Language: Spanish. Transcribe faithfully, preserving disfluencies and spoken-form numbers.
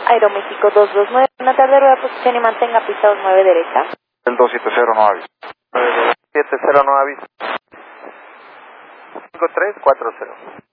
Aeroméxico dos dos nueve. Buena tarde, rueda posición y mantenga pista dos nueve derecha. El dos siete cero no avisa. siete cero no avisa. cinco tres cuatro cero.